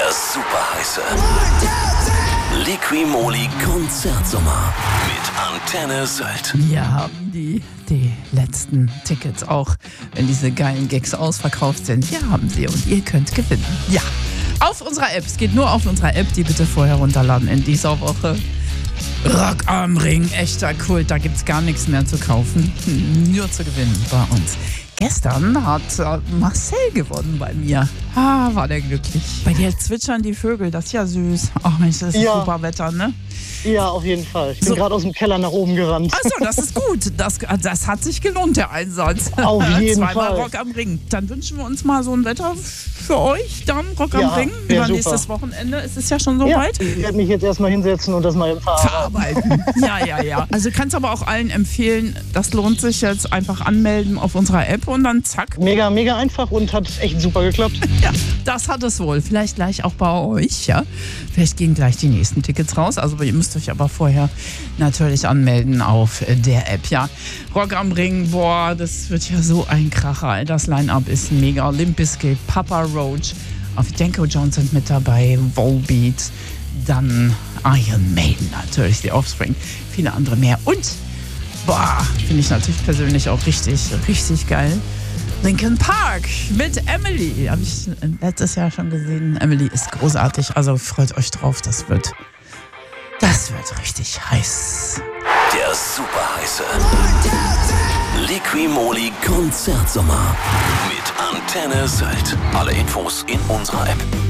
Der superheiße Liqui-Moly Konzertsommer mit Antenne Sylt. Wir haben die letzten Tickets, auch wenn diese geilen Gags ausverkauft sind. Wir haben sie und ihr könnt gewinnen. Ja, auf unserer App. Es geht nur auf unserer App, die bitte vorher runterladen in dieser Woche. Rock am Ring, echter Kult, da gibt's gar nichts mehr zu kaufen. Nur zu gewinnen bei uns. Gestern hat Marcel gewonnen bei mir. War der glücklich. Bei dir zwitschern die Vögel, das ist ja süß. Ach Mensch, das ist super Wetter, ne? Ja, auf jeden Fall. Ich bin gerade aus dem Keller nach oben gerannt. Achso, das ist gut. Das hat sich gelohnt, der Einsatz. Auf jeden Zweimal Fall. Rock am Ring. Dann wünschen wir uns mal so ein Wetter für euch, dann Rock am Ring. Übernächstes Wochenende ist es ja schon soweit. Ich werde mich jetzt erstmal hinsetzen und das mal verarbeiten. Ja. Also kannst aber auch allen empfehlen, das lohnt sich jetzt, einfach anmelden auf unserer App und dann zack. Mega einfach und hat echt super geklappt. Ja, das hat es wohl. Vielleicht gleich auch bei euch, ja. Vielleicht gehen gleich die nächsten Tickets raus. Also ihr müsst euch aber vorher natürlich anmelden auf der App, ja. Rock am Ring, boah, das wird ja so ein Kracher. Das Line-Up ist mega. Limp Bizkit, Papa Roach, auf Danko Johnson mit dabei, Volbeat, dann Iron Maiden natürlich, The Offspring, viele andere mehr. Und, finde ich natürlich persönlich auch richtig geil. Linkin Park mit Emily. Habe ich letztes Jahr schon gesehen. Emily ist großartig, also freut euch drauf. Das wird richtig heiß. Der superheiße Liqui-Moly Konzertsommer mit Antenne Sylt. Alle Infos in unserer App.